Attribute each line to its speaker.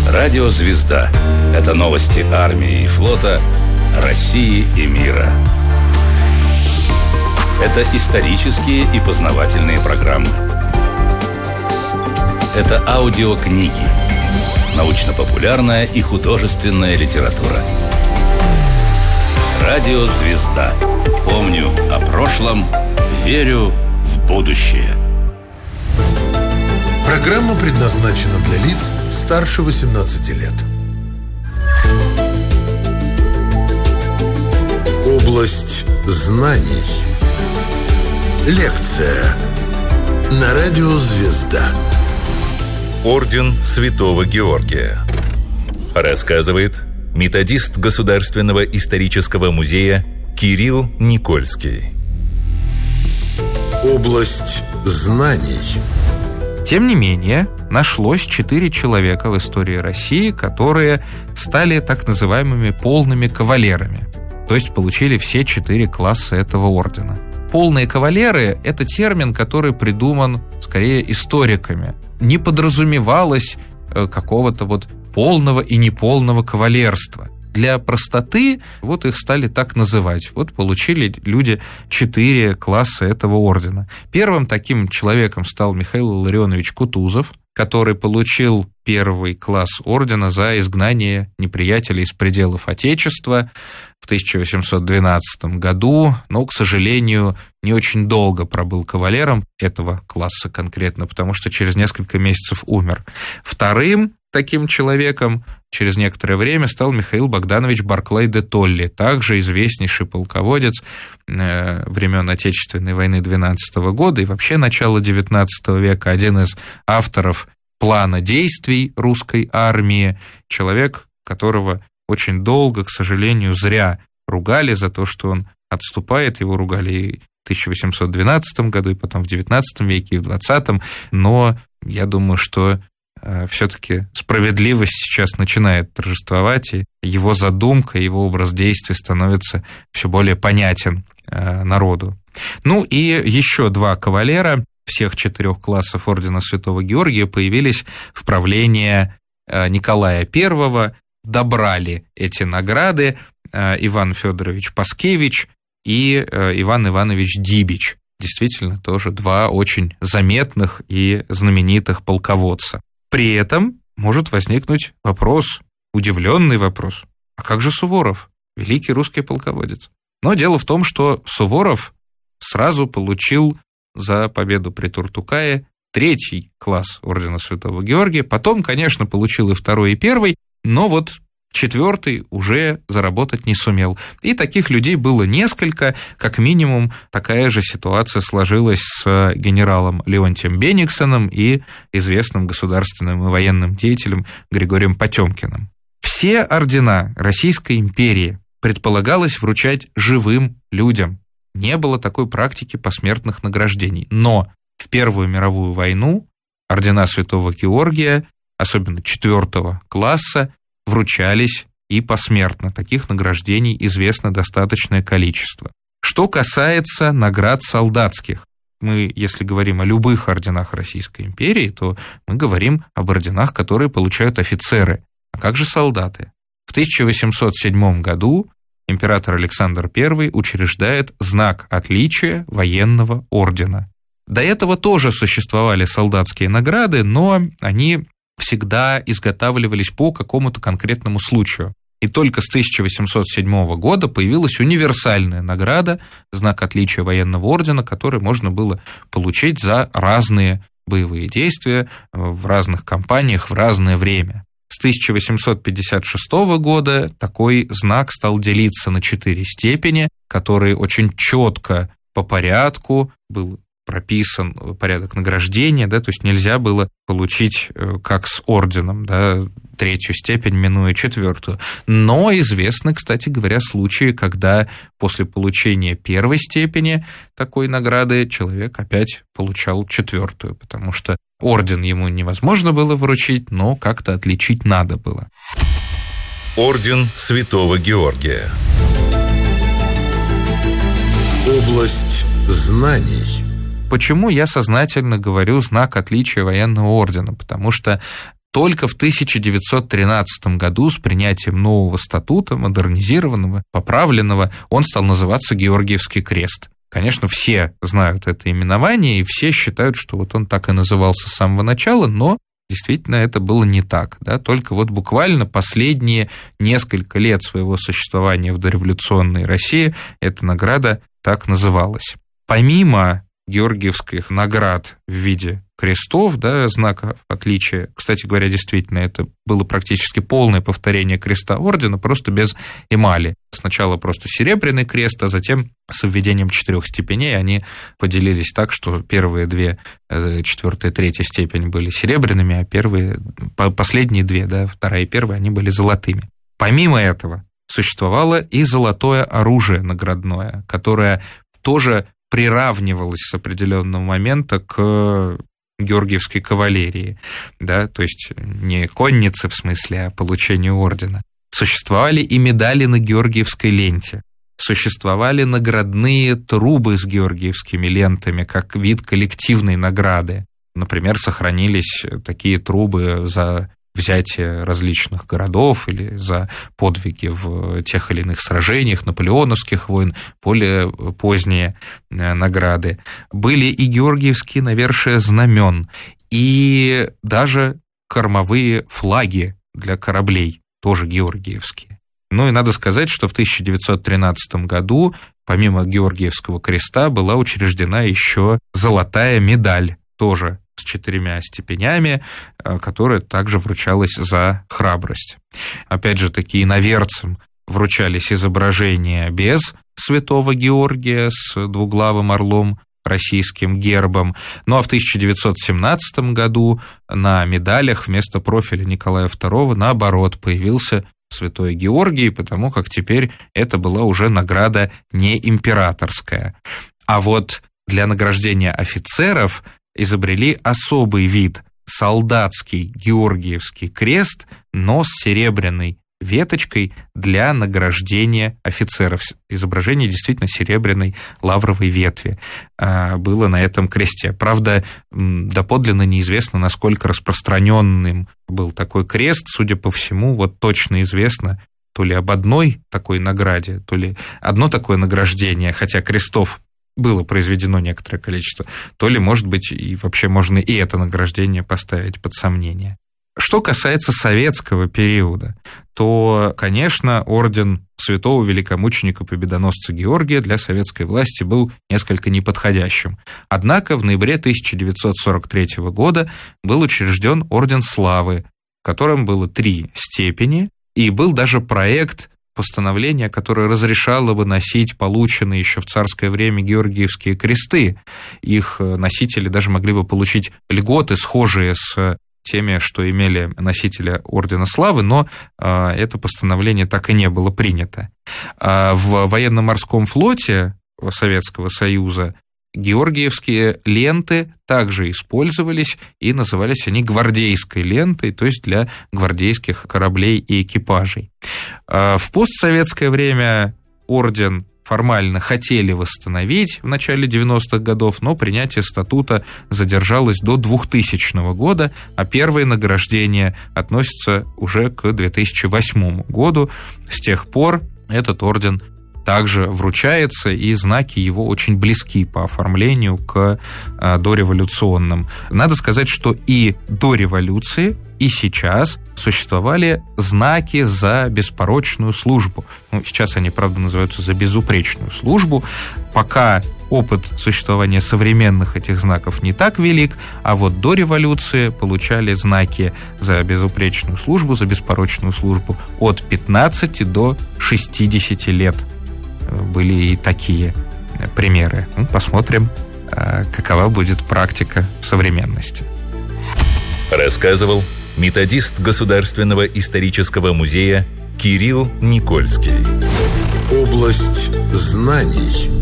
Speaker 1: Радио «Звезда» — это новости армии и флота, России и мира. Это исторические и познавательные программы. Это аудиокниги, научно-популярная и художественная литература. Радио «Звезда». Помню о прошлом, верю в будущее.
Speaker 2: Программа предназначена для лиц старше 18 лет. Область знаний. Лекция на радио «Звезда».
Speaker 3: Орден Святого Георгия. Рассказывает методист Государственного исторического музея Кирилл Никольский.
Speaker 2: Область знаний.
Speaker 4: Тем не менее, нашлось 4 человека в истории России, которые стали так называемыми полными кавалерами, то есть получили все 4 класса этого ордена. Полные кавалеры – это термин, который придуман скорее историками. Не подразумевалось какого-то полного и неполного кавалерства. Для простоты их стали так называть. Получили люди 4 класса этого ордена. Первым таким человеком стал Михаил Илларионович Кутузов, который получил 1 класс ордена за изгнание неприятелей из пределов Отечества в 1812 году, но, к сожалению, не очень долго пробыл кавалером этого класса конкретно, потому что через несколько месяцев умер. Вторым таким человеком через некоторое время стал Михаил Богданович Барклай де Толли, также известнейший полководец времен Отечественной войны 12 года и вообще начала 19 века, один из авторов плана действий русской армии, человек, которого очень долго, к сожалению, зря ругали за то, что он отступает, его ругали и в 1812 году, и потом в 19 веке, и в 20, но я думаю, что все-таки справедливость сейчас начинает торжествовать, и его задумка, его образ действий становится все более понятен народу. И еще 2 кавалера всех 4 классов ордена Святого Георгия появились в правлении Николая I, добрали эти награды Иван Федорович Паскевич и Иван Иванович Дибич. Действительно, тоже 2 очень заметных и знаменитых полководца. При этом может возникнуть удивленный вопрос: а как же Суворов, великий русский полководец? Но дело в том, что Суворов сразу получил за победу при Туртукае 3 класс ордена Святого Георгия, потом, конечно, получил и 2, и 1, но 4 уже заработать не сумел. И таких людей было несколько, как минимум такая же ситуация сложилась с генералом Леонтием Бениксеном и известным государственным и военным деятелем Григорием Потемкиным. Все ордена Российской империи предполагалось вручать живым людям. Не было такой практики посмертных награждений. Но в Первую мировую войну ордена Святого Георгия, особенно 4 класса, вручались и посмертно. Таких награждений известно достаточное количество. Что касается наград солдатских, мы, если говорим о любых орденах Российской империи, то мы говорим об орденах, которые получают офицеры. А как же солдаты? В 1807 году император Александр I учреждает знак отличия военного ордена. До этого тоже существовали солдатские награды, но они всегда изготавливались по какому-то конкретному случаю. И только с 1807 года появилась универсальная награда, знак отличия военного ордена, который можно было получить за разные боевые действия в разных кампаниях в разное время. С 1856 года такой знак стал делиться на 4 степени, которые очень четко по порядку был прописан порядок награждения, то есть нельзя было получить как с орденом, 3-ю степень, минуя 4-ю. Но известны, кстати говоря, случаи, когда после получения 1-й степени такой награды человек опять получал 4-ю, потому что орден ему невозможно было вручить, но как-то отличить надо было.
Speaker 3: Орден Святого Георгия.
Speaker 2: Область знаний.
Speaker 4: Почему я сознательно говорю знак отличия военного ордена? Потому что Только в 1913 году с принятием нового статута, модернизированного, поправленного, он стал называться Георгиевский крест. Конечно, все знают это именование, и все считают, что вот он так и назывался с самого начала, но действительно это было не так. Да? Только вот буквально последние несколько лет своего существования в дореволюционной России эта награда так называлась. Помимо георгиевских наград в виде крестов, да, знаков отличия. Кстати говоря, действительно, это было практически полное повторение креста ордена, просто без эмали. Сначала просто серебряный крест, а затем с введением 4 степеней они поделились так, что первые 2, 4 и 3 степень были серебряными, а последние 2, да, 2 и 1, они были золотыми. Помимо этого существовало и золотое оружие наградное, которое тоже приравнивалось с определенного момента к георгиевской кавалерии, да, то есть не конницы в смысле, а получению ордена. Существовали и медали на георгиевской ленте, существовали наградные трубы с георгиевскими лентами, как вид коллективной награды. Например, сохранились такие трубы за взятие различных городов или за подвиги в тех или иных сражениях, наполеоновских войн, более поздние награды. Были и георгиевские навершия знамен, и даже кормовые флаги для кораблей, тоже георгиевские. Ну и надо сказать, что в 1913 году, помимо Георгиевского креста, была учреждена еще золотая медаль, тоже с 4 степенями, которая также вручалась за храбрость. Опять же, такие иноверцам вручались изображения без святого Георгия с двуглавым орлом, российским гербом. Ну а в 1917 году на медалях вместо профиля Николая II, наоборот, появился святой Георгий, потому как теперь это была уже награда не императорская. А вот для награждения офицеров изобрели особый вид – солдатский Георгиевский крест, но с серебряной веточкой для награждения офицеров. Изображение действительно серебряной лавровой ветви было на этом кресте. Правда, доподлинно неизвестно, насколько распространенным был такой крест. Судя по всему, вот точно известно то ли об одной такой награде, то ли одно такое награждение, хотя крестов было произведено некоторое количество, то ли, может быть, и вообще можно и это награждение поставить под сомнение. Что касается советского периода, то, конечно, орден святого великомученика победоносца Георгия для советской власти был несколько неподходящим. Однако в ноябре 1943 года был учрежден орден славы, в котором было 3 степени, и был даже проект постановление, которое разрешало бы носить полученные еще в царское время георгиевские кресты. Их носители даже могли бы получить льготы, схожие с теми, что имели носители Ордена Славы, но это постановление так и не было принято. В военно-морском флоте Советского Союза георгиевские ленты также использовались, и назывались они гвардейской лентой, то есть для гвардейских кораблей и экипажей. В постсоветское время орден формально хотели восстановить в начале 90-х годов, но принятие статута задержалось до 2000 года, а первые награждения относятся уже к 2008 году. С тех пор этот орден также вручается, и знаки его очень близки по оформлению к дореволюционным. Надо сказать, что и до революции, и сейчас существовали знаки за беспорочную службу. Ну, сейчас они, правда, называются за безупречную службу. Пока опыт существования современных этих знаков не так велик, а вот до революции получали знаки за безупречную службу, за беспорочную службу от 15 до 60 лет. Были и такие примеры. Ну, посмотрим, какова будет практика в современности.
Speaker 3: Рассказывал методист Государственного исторического музея Кирилл Никольский.
Speaker 2: Область знаний.